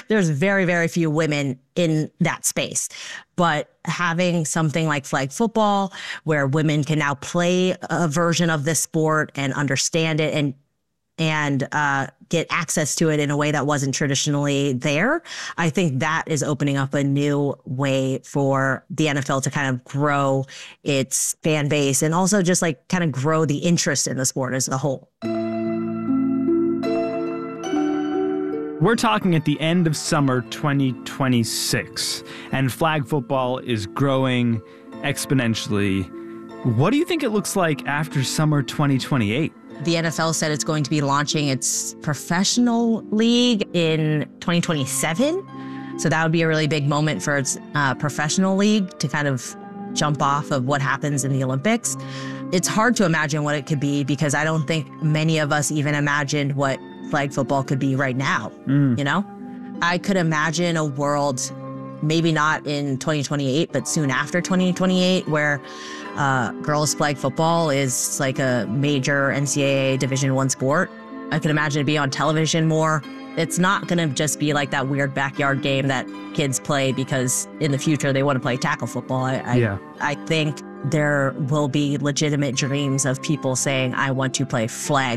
there's very, very few women in that space. But having something like flag football, where women can now play a version of this sport and understand it and get access to it in a way that wasn't traditionally there, I think that is opening up a new way for the NFL to kind of grow its fan base and also just like kind of grow the interest in the sport as a whole. We're talking at the end of summer 2026, and flag football is growing exponentially. What do you think it looks like after summer 2028? The NFL said it's going to be launching its professional league in 2027. So that would be a really big moment for its professional league to kind of jump off of what happens in the Olympics. It's hard to imagine what it could be because I don't think many of us even imagined what flag football could be right now, you know? I could imagine a world, maybe not in 2028, but soon after 2028, where girls flag football is like a major NCAA Division I sport. I could imagine it be on television more. It's not going to just be like that weird backyard game that kids play because in the future they want to play tackle football. I think there will be legitimate dreams of people saying, I want to play flag